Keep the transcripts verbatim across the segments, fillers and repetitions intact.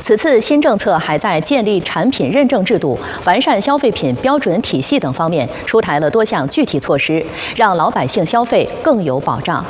此次新政策还在建立产品认证制度、完善消费品标准体系等方面出台了多项具体措施，让老百姓消费更有保障。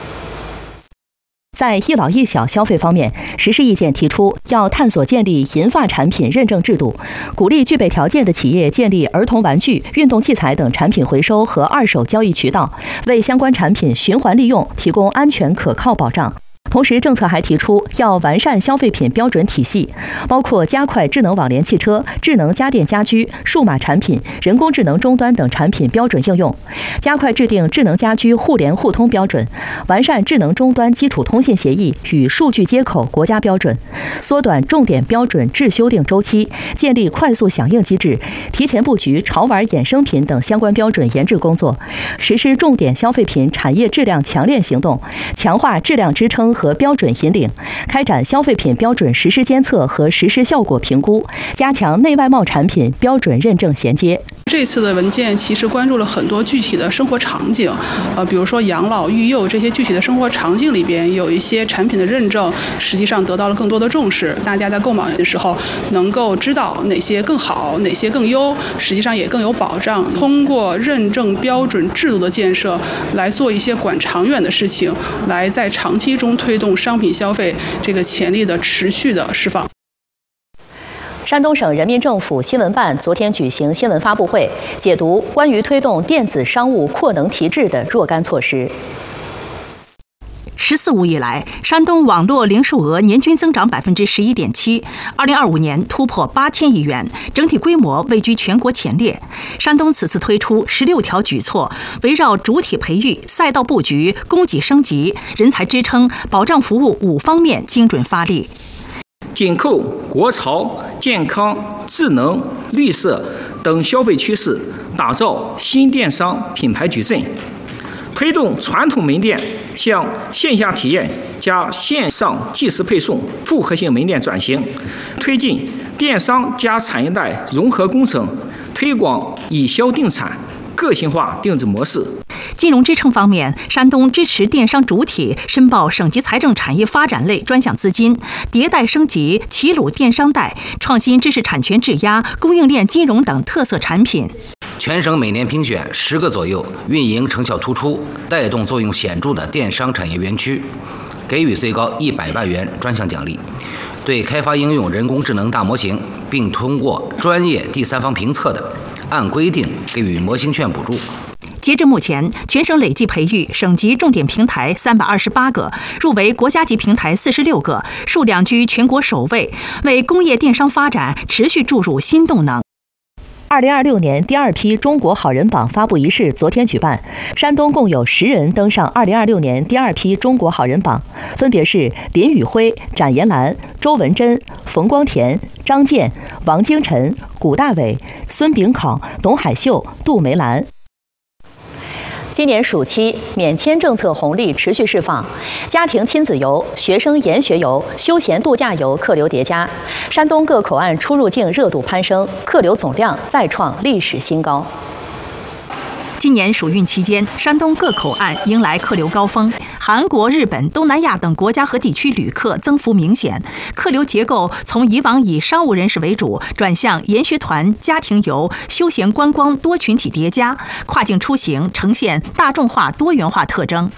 在一老一小消费方面，实施意见提出，要探索建立银发产品认证制度，鼓励具备条件的企业建立儿童玩具、运动器材等产品回收和二手交易渠道，为相关产品循环利用提供安全可靠保障。 同时，政策还提出要完善消费品标准体系，包括加快智能网联汽车、智能家电家居、数码产品、人工智能终端等产品标准应用，加快制定智能家居互联互通标准，完善智能终端基础通信协议与数据接口国家标准，缩短重点标准制修订周期，建立快速响应机制，提前布局潮玩衍生品等相关标准研制工作，实施重点消费品产业质量强链行动，强化质量支撑 和标准引领，开展消费品标准实施监测和实施效果评估，加强内外贸产品标准认证衔接。 这次的文件其实关注了很多具体的生活场景，呃，比如说养老、育幼这些具体的生活场景里边，有一些产品的认证，实际上得到了更多的重视。大家在购买的时候能够知道哪些更好，哪些更优，实际上也更有保障。通过认证标准制度的建设，来做一些管长远的事情，来在长期中推动商品消费这个潜力的持续的释放。 山东省人民政府新闻办昨天举行新闻发布会，解读关于推动电子商务扩能提质的若干措施。 十四五以来，山东网络零售额年均增长百分之十一点七，二零二五年突破八千亿元，整体规模位居全国前列。山东此次推出十六条举措，围绕主体培育、赛道布局、供给升级、人才支撑、保障服务五方面精准发力。 紧扣国潮、健康、智能、绿色等消费趋势，打造新电商品牌矩阵，推动传统门店向线下体验加线上即时配送复合性门店转型，推进电商加产业带融合工程，推广以销定产、个性化定制模式。 金融支撑方面，山东支持电商主体申报省级财政产业发展类专项资金，迭代升级齐鲁电商带，创新知识产权质押、供应链金融等特色产品。 全省每年评选十个左右运营成效突出、带动作用显著的电商产业园区，给予最高一百万元专项奖励。对开发应用人工智能大模型，并通过专业第三方评测的，按规定给予模型券补助。 截至目前，全省累计培育省级重点平台三百二十八个，入围国家级平台四十六个，数量居全国首位，为工业电商发展持续注入新动能。 二零二六年第二批中国好人榜发布仪式昨天举办，山东共有十人登上二零二六年第二批中国好人榜，分别是林宇辉、展延兰、周文珍、冯光田、张健、王京晨、古大伟、孙炳考、董海秀、杜梅兰。 今年暑期，免签政策红利持续释放，家庭亲子游、学生研学游、休闲度假游客流叠加，山东各口岸出入境热度攀升，客流总量再创历史新高。 今年暑运期间，山东各口岸迎来客流高峰，韩国、日本、东南亚等国家和地区旅客增幅明显，客流结构从以往以商务人士为主，转向研学团、家庭游、休闲观光多群体叠加，跨境出行呈现大众化、多元化特征。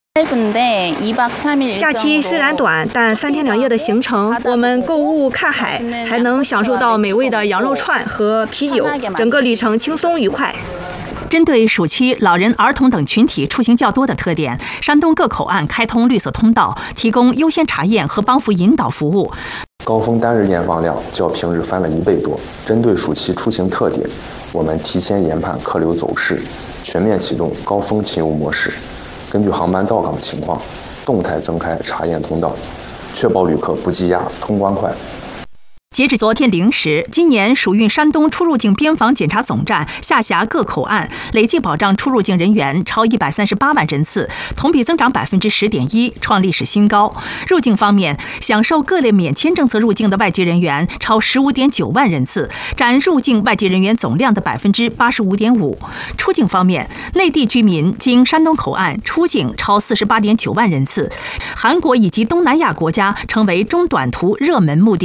假期虽然短，但三天两夜的行程，我们购物、看海，还能享受到美味的羊肉串和啤酒，整个旅程轻松愉快。 针对暑期老人、儿童等群体出行较多的特点，山东各口岸开通绿色通道，提供优先查验和帮扶引导服务。 高峰单日验放量较平日翻了一倍多。针对暑期出行特点，我们提前研判客流走势，全面启动高峰勤务模式，根据航班到港情况，动态增开查验通道，确保旅客不积压、通关快。 截至昨天零时，今年暑运山东出入境边防检查总站下辖各口岸累计保障出入境人员超一百三十八万人次，同比增长百分之十点一，创历史新高。入境方面，享受各类免签政策入境的外籍人员超十五点九万人次，占入境外籍人员总量的百分之八十五点五。出境方面，内地居民经山东口岸出境超四十八点九万人次，韩国以及东南亚国家成为中短途热门目的。